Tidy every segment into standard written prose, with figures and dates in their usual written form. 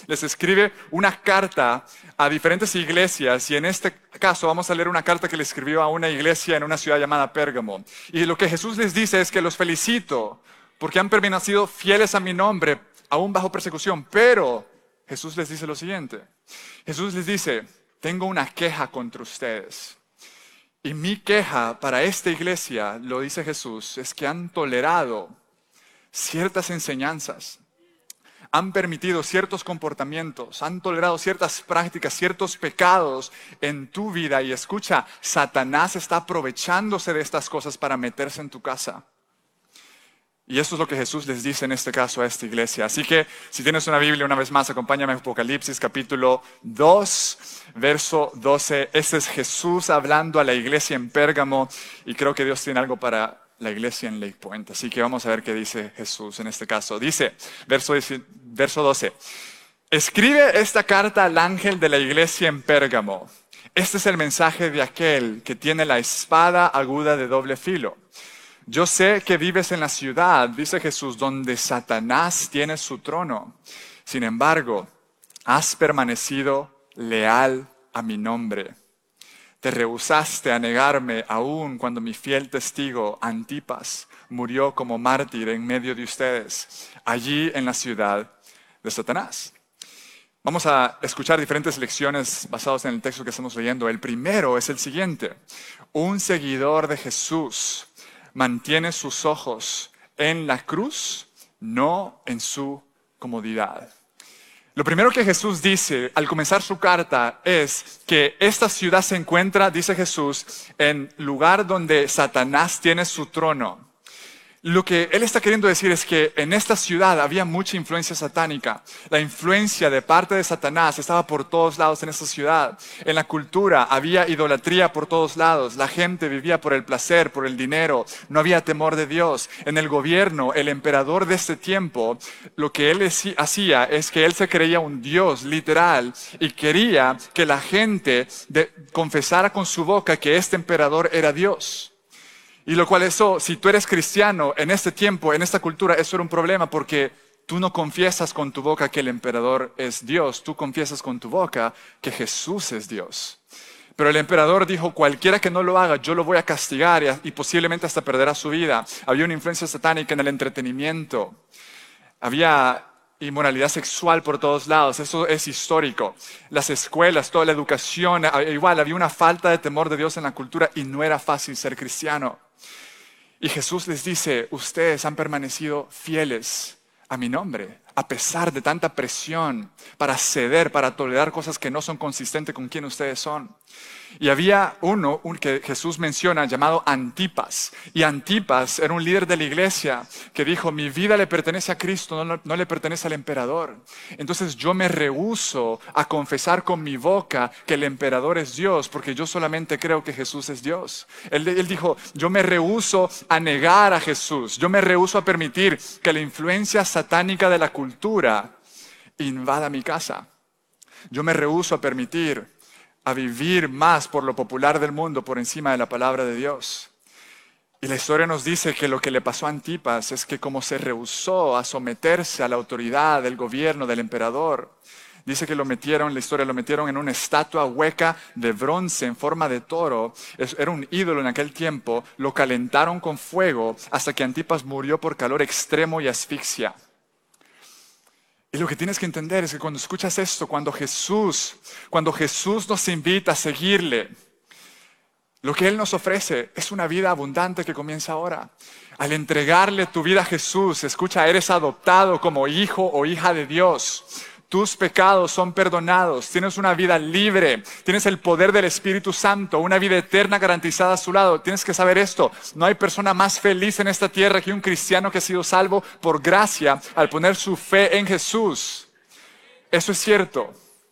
les escribe una carta a diferentes iglesias, y en este caso vamos a leer una carta que le escribió a una iglesia en una ciudad llamada Pérgamo. Y lo que Jesús les dice es que los felicito porque han permanecido fieles a mi nombre, aún bajo persecución. Pero Jesús les dice lo siguiente. Jesús les dice, tengo una queja contra ustedes. Y mi queja para esta iglesia, lo dice Jesús, es que han tolerado ciertas enseñanzas, han permitido ciertos comportamientos, han tolerado ciertas prácticas, ciertos pecados en tu vida. Y escucha, Satanás está aprovechándose de estas cosas para meterse en tu casa. Y eso es lo que Jesús les dice en este caso a esta iglesia. Así que si tienes una Biblia, una vez más, acompáñame a Apocalipsis capítulo 2, verso 12. Este es Jesús hablando a la iglesia en Pérgamo, y creo que Dios tiene algo para la iglesia en Lake Point. Así que vamos a ver qué dice Jesús en este caso. Dice, verso 12, escribe esta carta al ángel de la iglesia en Pérgamo. Este es el mensaje de aquel que tiene la espada aguda de doble filo. Yo sé que vives en la ciudad, dice Jesús, donde Satanás tiene su trono. Sin embargo, has permanecido leal a mi nombre. Te rehusaste a negarme aún cuando mi fiel testigo Antipas murió como mártir en medio de ustedes, allí en la ciudad de Satanás. Vamos a escuchar diferentes lecciones basadas en el texto que estamos leyendo. El primero es el siguiente. Un seguidor de Jesús mantiene sus ojos en la cruz, no en su comodidad. Lo primero que Jesús dice al comenzar su carta es que esta ciudad se encuentra, dice Jesús, en lugar donde Satanás tiene su trono. Lo que él está queriendo decir es que en esta ciudad había mucha influencia satánica. La influencia de parte de Satanás estaba por todos lados en esta ciudad. En la cultura había idolatría por todos lados. La gente vivía por el placer, por el dinero. No había temor de Dios. En el gobierno, el emperador de este tiempo, lo que él hacía es que él se creía un Dios literal y quería que la gente confesara con su boca que este emperador era Dios. Y lo cual eso, si tú eres cristiano en este tiempo, en esta cultura, eso era un problema porque tú no confiesas con tu boca que el emperador es Dios, tú confiesas con tu boca que Jesús es Dios. Pero el emperador dijo, cualquiera que no lo haga, yo lo voy a castigar y posiblemente hasta perderá su vida. Había una influencia satánica en el entretenimiento. Había inmoralidad sexual por todos lados, eso es histórico. Las escuelas, toda la educación, igual había una falta de temor de Dios en la cultura y no era fácil ser cristiano. Y Jesús les dice, ustedes han permanecido fieles a mi nombre, a pesar de tanta presión para ceder, para tolerar cosas que no son consistentes con quien ustedes son. Y había uno que Jesús menciona llamado Antipas. Y Antipas era un líder de la iglesia que dijo, mi vida le pertenece a Cristo, no le pertenece al emperador. Entonces yo me rehúso a confesar con mi boca que el emperador es Dios, porque yo solamente creo que Jesús es Dios. Él dijo, yo me rehúso a negar a Jesús. Yo me rehúso a permitir que la influencia satánica de la cultura invada mi casa. Yo me rehúso a permitir a vivir más por lo popular del mundo por encima de la palabra de Dios. Y la historia nos dice que lo que le pasó a Antipas es que como se rehusó a someterse a la autoridad del gobierno del emperador, dice que la historia lo metieron en una estatua hueca de bronce en forma de toro. Era un ídolo en aquel tiempo, lo calentaron con fuego hasta que Antipas murió por calor extremo y asfixia. Y lo que tienes que entender es que cuando escuchas esto, cuando Jesús nos invita a seguirle, lo que Él nos ofrece es una vida abundante que comienza ahora. Al entregarle tu vida a Jesús, escucha, eres adoptado como hijo o hija de Dios. Tus pecados son perdonados, tienes una vida libre, tienes el poder del Espíritu Santo, una vida eterna garantizada a su lado. Tienes que saber esto, no hay persona más feliz en esta tierra que un cristiano que ha sido salvo por gracia al poner su fe en Jesús. Eso es cierto.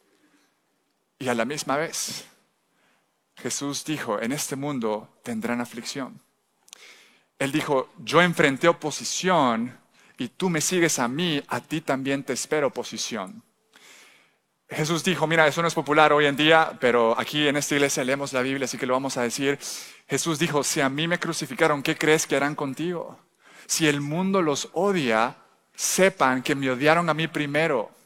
Y a la misma vez, Jesús dijo, en este mundo tendrán aflicción. Él dijo, yo enfrenté oposición y tú me sigues a mí, a ti también te espero oposición. Jesús dijo, mira, eso no es popular hoy en día, pero aquí en esta iglesia leemos la Biblia, así que lo vamos a decir. Jesús dijo, si a mí me crucificaron, ¿qué crees que harán contigo? Si el mundo los odia, sepan que me odiaron a mí primero.